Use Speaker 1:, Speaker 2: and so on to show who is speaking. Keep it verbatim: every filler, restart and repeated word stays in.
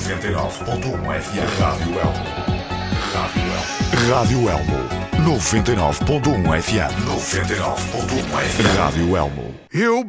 Speaker 1: noventa e nove ponto um F M. Rádio Elmo. Rádio Elmo. Rádio Elmo. noventa e nove ponto um F M. noventa e nove ponto um F M. Rádio Elmo. Eu